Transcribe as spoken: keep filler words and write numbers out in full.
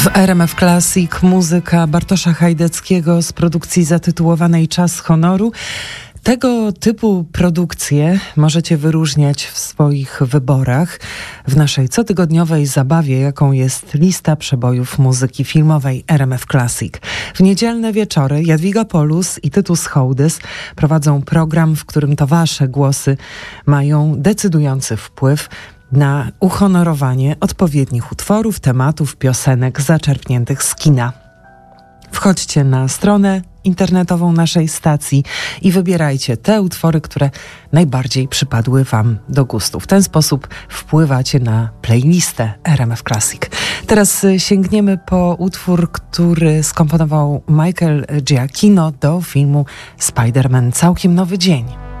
W R M F Classic muzyka Bartosza Hajdeckiego z produkcji zatytułowanej Czas honoru. Tego typu produkcje możecie wyróżniać w swoich wyborach w naszej cotygodniowej zabawie, jaką jest lista przebojów muzyki filmowej R M F Classic. W niedzielne wieczory Jadwiga Polus i Tytus Hołdys prowadzą program, w którym to wasze głosy mają decydujący wpływ na uhonorowanie odpowiednich utworów, tematów, piosenek zaczerpniętych z kina. Wchodźcie na stronę internetową naszej stacji i wybierajcie te utwory, które najbardziej przypadły wam do gustu. W ten sposób wpływacie na playlistę R M F Classic. Teraz sięgniemy po utwór, który skomponował Michael Giacchino do filmu Spider-Man Całkiem nowy dzień.